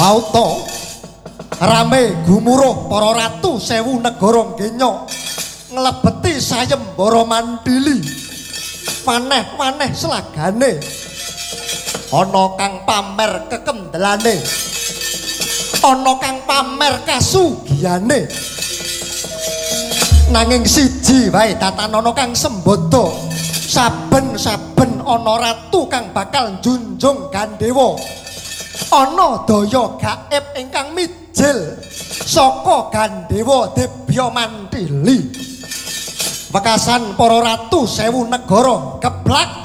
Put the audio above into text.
Wauta rame gumuruh para ratu sewu negara ngenya nglebeti sayembara mandili maneh-maneh slagane ana kang pamer kekendelane ana kang pamer kasugiyane nanging siji wae tatanana kang sembodo saben-saben ana ratu kang bakal njunjung gandewa ana daya gaib ingkang mijil saka gandewa Debya Mantili wekasan para ratu sewu negara geblak